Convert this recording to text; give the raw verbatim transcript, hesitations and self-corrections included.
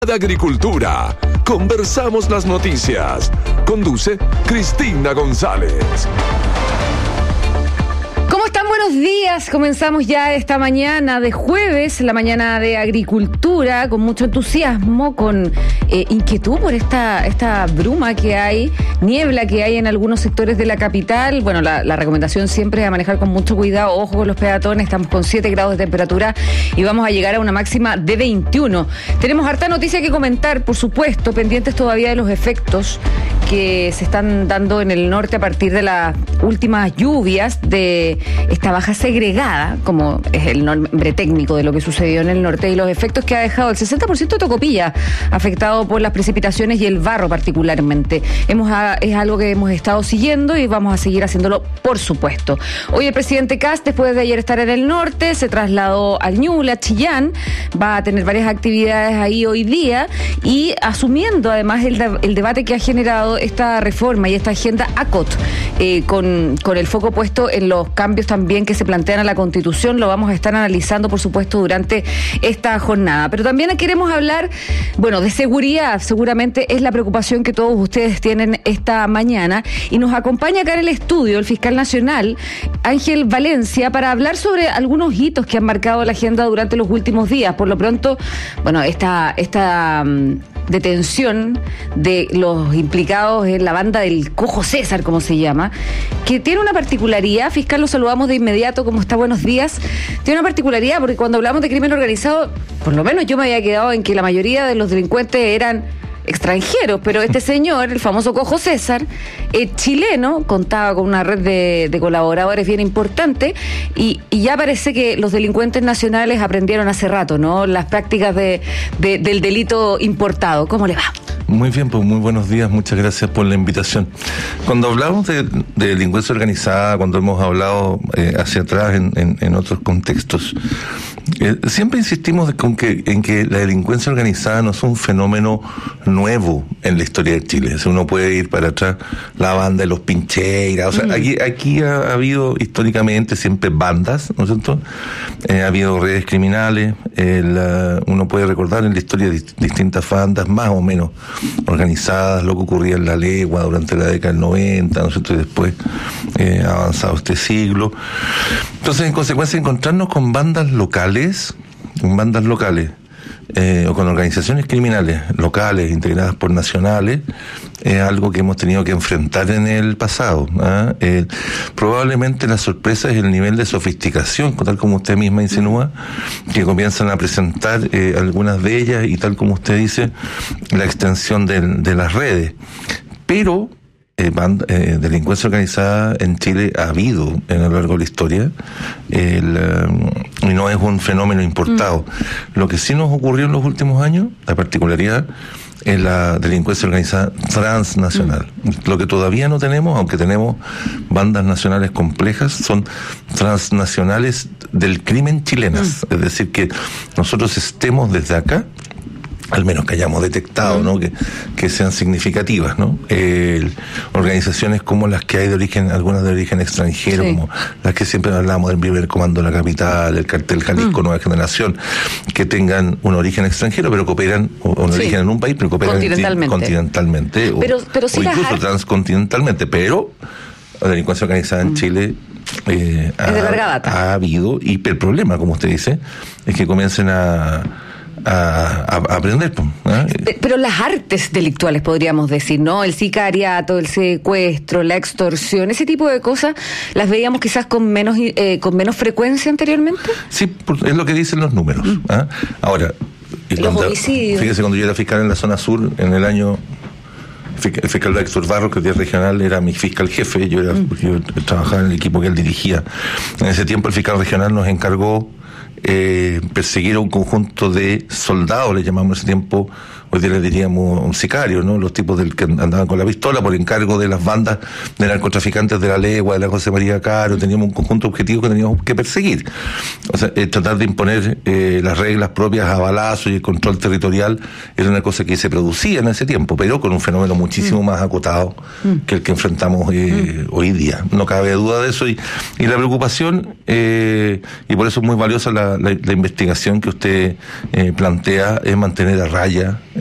de Agricultura. Conversamos las noticias. Conduce Cristina González. ¿Cómo están? Buenos días. Comenzamos ya esta mañana de jueves, la mañana de Agricultura, con mucho entusiasmo, con eh, inquietud por esta, esta bruma que hay, niebla que hay en algunos sectores de la capital. Bueno, la, la recomendación siempre es a manejar con mucho cuidado, ojo con los peatones. Estamos con siete grados de temperatura y vamos a llegar a una máxima de veintiuno. Tenemos harta noticia que comentar, por supuesto, pendientes todavía de los efectos que se están dando en el norte a partir de las últimas lluvias de esta baja segregada, como es el nombre técnico de lo que sucedió en el norte, y los efectos que ha dejado el sesenta por ciento de Tocopilla afectado por las precipitaciones y el barro particularmente. Hemos a, es algo que hemos estado siguiendo y vamos a seguir haciéndolo, por supuesto. Hoy el presidente Kast, después de ayer estar en el norte, se trasladó al Ñuble, a Chillán, va a tener varias actividades ahí hoy día y asumiendo además el, de, el debate que ha generado esta reforma y esta agenda A C O T, eh, con, con el foco puesto en los cambios también que se plantean a la Constitución. Lo vamos a estar analizando, por supuesto, durante esta jornada. Pero también queremos hablar, bueno, de seguridad. Seguramente es la preocupación que todos ustedes tienen esta mañana. Y nos acompaña acá en el estudio el fiscal nacional, Ángel Valencia, para hablar sobre algunos hitos que han marcado la agenda durante los últimos días. Por lo pronto, bueno, esta... esta detención de los implicados en la banda del Cojo César, como se llama, que tiene una particularidad. Fiscal, lo saludamos de inmediato. ¿Cómo está? Buenos días. Tiene una particularidad porque cuando hablamos de crimen organizado, por lo menos yo me había quedado en que la mayoría de los delincuentes eran extranjeros, pero este señor, el famoso Cojo César, es chileno, contaba con una red de, de colaboradores bien importante y, y ya parece que los delincuentes nacionales aprendieron hace rato, ¿no? Las prácticas de, de, del delito importado. ¿Cómo le va? Muy bien, pues muy buenos días, muchas gracias por la invitación. Cuando hablamos de, de delincuencia organizada, cuando hemos hablado eh, hacia atrás en, en, en otros contextos, eh, siempre insistimos con que, en que la delincuencia organizada no es un fenómeno nuevo en la historia de Chile. O sea, uno puede ir para atrás, la banda de los Pincheiras, o sea, uh-huh. aquí, aquí ha, ha habido históricamente siempre bandas, ¿no es cierto? Eh, ha habido redes criminales, eh, la, uno puede recordar en la historia de distintas bandas, más o menos organizadas, lo que ocurría en La Legua durante la década del noventa, ¿no es cierto? Y después eh, ha avanzado este siglo. Entonces, en consecuencia, encontrarnos con bandas locales, con bandas locales, Eh, o con organizaciones criminales locales integradas por nacionales, es algo que hemos tenido que enfrentar en el pasado. ¿eh? Eh, probablemente la sorpresa es el nivel de sofisticación, tal como usted misma insinúa, que comienzan a presentar eh, algunas de ellas y tal como usted dice, la extensión de, de las redes. Pero Eh, band, eh, delincuencia organizada en Chile ha habido en a lo largo de la historia, el, eh, y no es un fenómeno importado. Mm. Lo que sí nos ocurrió en los últimos años, la particularidad, es la delincuencia organizada transnacional. Mm. Lo que todavía no tenemos, aunque tenemos bandas nacionales complejas, son transnacionales del crimen chilenas. Mm. Es decir, que nosotros estemos desde acá, al menos que hayamos detectado, ¿no? Que, que sean significativas, ¿no? Eh, organizaciones como las que hay de origen, algunas de origen extranjero, sí. Como las que siempre hablamos del primer comando de la capital, el cartel Jalisco, mm. Nueva Generación, que tengan un origen extranjero, pero que operan, o un sí. origen en un país, pero que operan continentalmente, continentalmente pero, o, pero sí o incluso las... transcontinentalmente, pero la delincuencia organizada en mm. Chile eh, ha, de larga data. ha habido, y el problema, como usted dice, es que comiencen a A, a, a aprender. ¿eh? Pero las artes delictuales, podríamos decir, ¿no? El sicariato, el secuestro, la extorsión, ese tipo de cosas, ¿las veíamos quizás con menos eh, con menos frecuencia anteriormente? Sí, es lo que dicen los números. Mm. ¿eh? Ahora, los cuando, homicidios. Fíjese, cuando yo era fiscal en la zona sur, en el año, el fiscal Héctor Barros, que es regional, era mi fiscal jefe, yo, era, mm. yo trabajaba en el equipo que él dirigía. En ese tiempo el fiscal regional nos encargó Eh, perseguir a un conjunto de soldados, le llamamos en ese tiempo, hoy día le diríamos un sicario, ¿no? Los tipos del que andaban con la pistola por encargo de las bandas de narcotraficantes de La Legua, de la José María Caro. Teníamos un conjunto objetivo que teníamos que perseguir. O sea, eh, tratar de imponer eh, las reglas propias a balazo y el control territorial era una cosa que se producía en ese tiempo, pero con un fenómeno muchísimo mm. más acotado mm. que el que enfrentamos eh, mm. hoy día. No cabe duda de eso. Y, y la preocupación, eh, y por eso es muy valiosa la la, la, la investigación que usted eh, plantea es mantener a raya